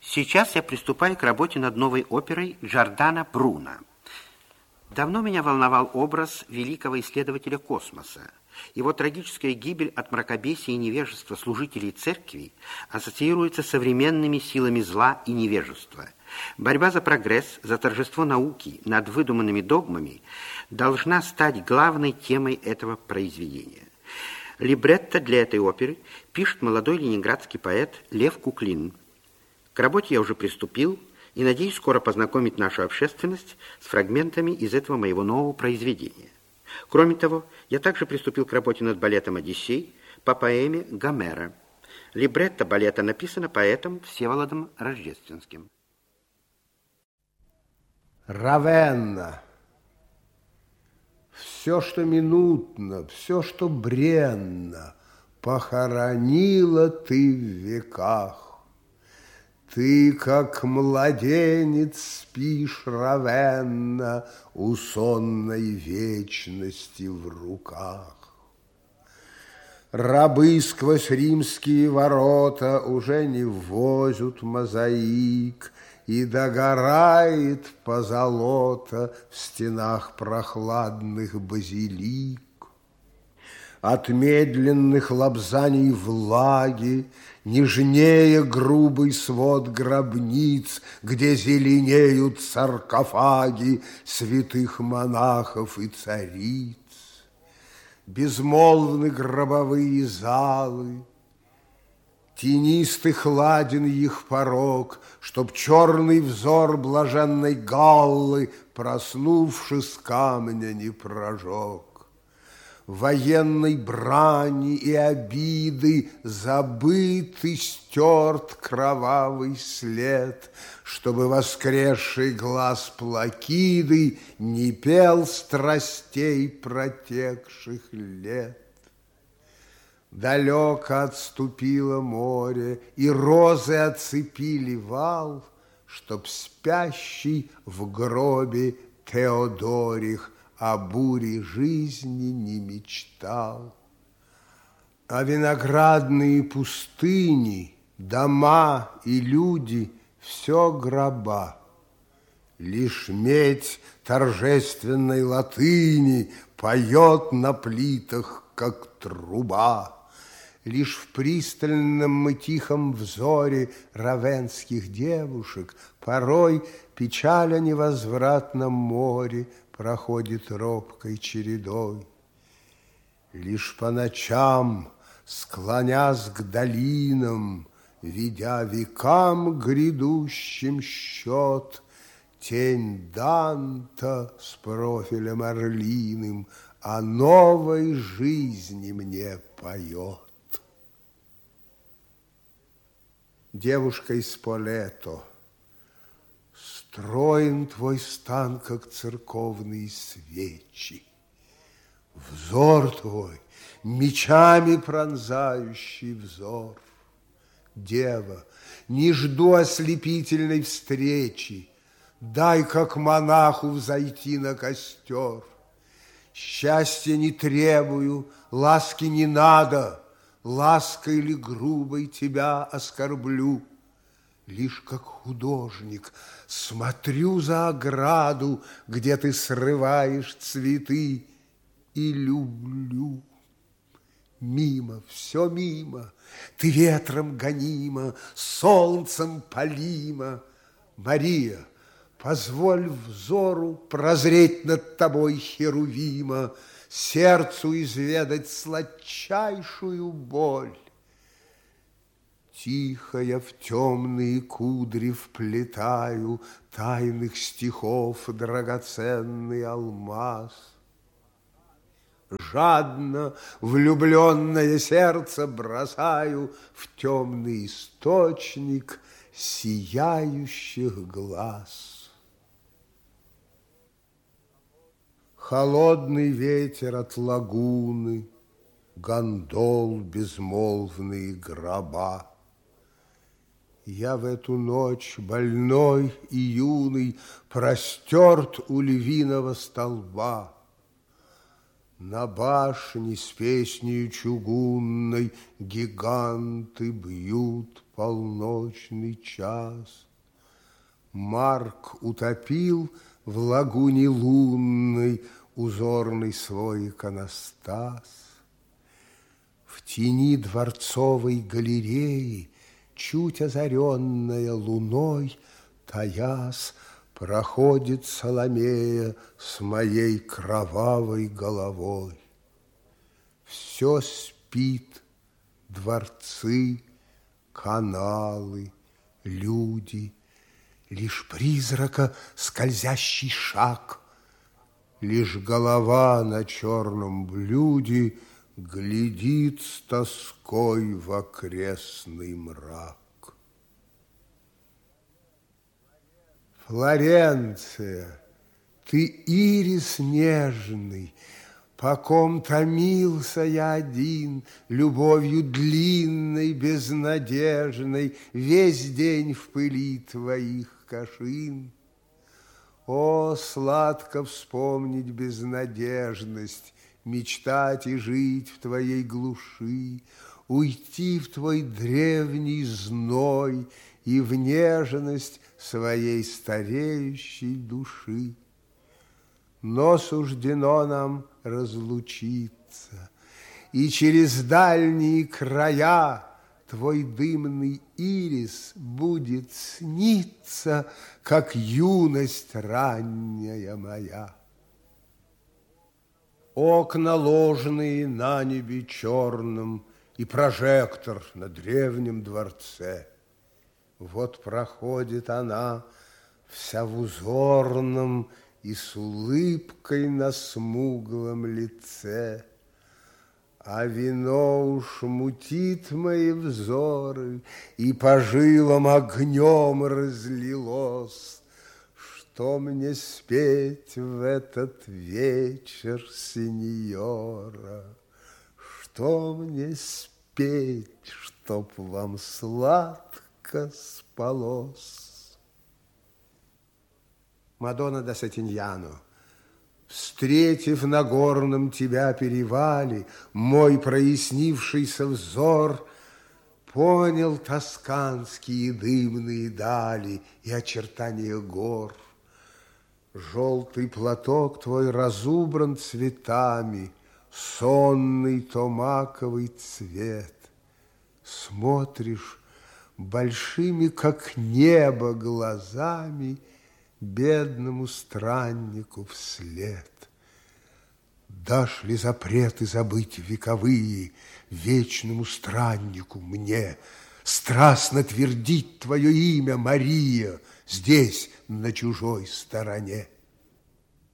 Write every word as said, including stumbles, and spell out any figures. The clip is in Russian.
Сейчас я приступаю к работе над новой оперой Джордано Бруно. Давно меня волновал образ великого исследователя космоса. Его трагическая гибель от мракобесия и невежества служителей церкви ассоциируется с современными силами зла и невежества. Борьба за прогресс, за торжество науки над выдуманными догмами должна стать главной темой этого произведения. Либретто для этой оперы пишет молодой ленинградский поэт Лев Куклин. К работе я уже приступил и надеюсь скоро познакомить нашу общественность с фрагментами из этого моего нового произведения. Кроме того, я также приступил к работе над балетом «Одиссей» по поэме Гомера. Либретто балета написано поэтом Всеволодом Рождественским. Равенна. Все, что минутно, все, что бренно, похоронила ты в веках. Ты, как младенец, спишь, Равенна, у сонной вечности в руках. Рабы сквозь римские ворота уже не ввозят мозаик, и догорает позолота в стенах прохладных базилик. От медленных лобзаний влаги нежнее грубый свод гробниц, где зеленеют саркофаги святых монахов и цариц. Безмолвны гробовые залы, тенистый хладен их порог, чтоб черный взор блаженной Галлы, проснувшись, камня не прожег. Военной брани и обиды забыт и стерт кровавый след, чтобы воскресший глаз Плакиды не пел страстей протекших лет. Далеко отступило море, и розы оцепили вал, чтоб спящий в гробе Теодорих о буре жизни не мечтал. А виноградные пустыни, дома и люди — все гроба. Лишь медь торжественной латыни поет на плитах, как труба. Лишь в пристальном и тихом взоре равенских девушек порой печаль о невозвратном море проходит робкой чередой. Лишь по ночам, склонясь к долинам, ведя векам грядущим счет, тень Данта с профилем орлиным о новой жизни мне поет. Девушка из Полето. Строен твой стан, как церковные свечи. Взор твой, мечами пронзающий взор. Дева, не жду ослепительной встречи, дай, как монаху, взойти на костер. Счастья не требую, ласки не надо, лаской ли грубой тебя оскорблю. Лишь как художник смотрю за ограду, где ты срываешь цветы, и люблю. Мимо, все мимо, ты ветром гонима, солнцем палима. Мария, позволь взору прозреть над тобой херувима, сердцу изведать сладчайшую боль. Тихо я в темные кудри вплетаю тайных стихов драгоценный алмаз. Жадно влюбленное сердце бросаю в темный источник сияющих глаз. Холодный ветер от лагуны, гондол безмолвные гроба. Я в эту ночь больной и юный простерт у львиного столба. На башне с песнею чугунной гиганты бьют полночный час. Марк утопил в лагуне лунной узорный свой иконостас. В тени дворцовой галереи, чуть озаренная луной, таясь, проходит Соломея с моей кровавой головой. Все спит, дворцы, каналы, люди, лишь призрака скользящий шаг, лишь голова на черном блюде глядит с тоской в окрестный мрак. Флоренция, ты ирис нежный, по ком томился я один, любовью длинной, безнадежной, весь день в пыли твоих кашин. О, сладко вспомнить безнадежность, мечтать и жить в твоей глуши, уйти в твой древний зной и в нежность своей стареющей души. Но суждено нам разлучиться, и через дальние края твой дымный ирис будет сниться, как юность ранняя моя. Окна ложные на небе черном и прожектор на древнем дворце. Вот проходит она вся в узорном и с улыбкой на смуглом лице. А вино уж мутит мои взоры и по жилам огнем разлилось. Что мне спеть в этот вечер, сеньора? Что мне спеть, чтоб вам сладко спалось? Мадонна да Сатиньяно, встретив на горном тебя перевале, мой прояснившийся взор понял тосканские дымные дали и очертания гор. Желтый платок твой разубран цветами, сонный томаковый цвет. Смотришь большими, как небо, глазами бедному страннику вслед. Дашь ли запреты забыть вековые вечному страннику мне, страстно твердить твое имя, Мария, здесь, на чужой стороне?